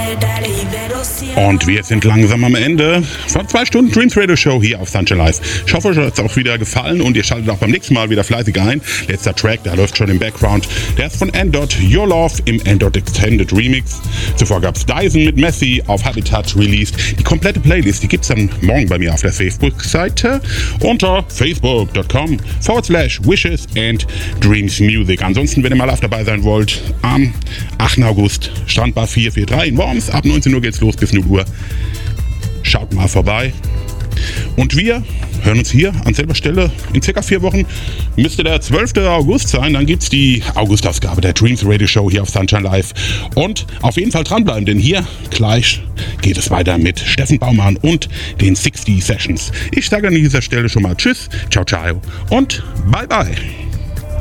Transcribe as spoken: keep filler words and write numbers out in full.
Und wir sind langsam am Ende von zwei Stunden Dreams Radio Show hier auf Sunshine Live. Ich hoffe, euch hat es auch wieder gefallen und ihr schaltet auch beim nächsten Mal wieder fleißig ein. Letzter Track, der läuft schon im Background. Der ist von N-Dot, Your Love im N-Dot Extended Remix. Zuvor gab es Dyson mit Messi auf Habitat released. Die komplette Playlist, die gibt es dann morgen bei mir auf der Facebook-Seite unter facebook.com forward slash wishes and dreams music. Ansonsten, wenn ihr mal live dabei sein wollt, am achten August, Strandbar vier vier drei in Worms. Ab neunzehn Uhr geht's los bis null Uhr. Schaut mal vorbei. Und wir hören uns hier an selber Stelle in circa vier Wochen. Müsste der zwölfte August sein, dann gibt's die Augustausgabe der Dreams Radio Show hier auf Sunshine Live. Und auf jeden Fall dranbleiben, denn hier gleich geht es weiter mit Steffen Baumann und den sechzig Sessions. Ich sage an dieser Stelle schon mal Tschüss, ciao ciao und bye bye.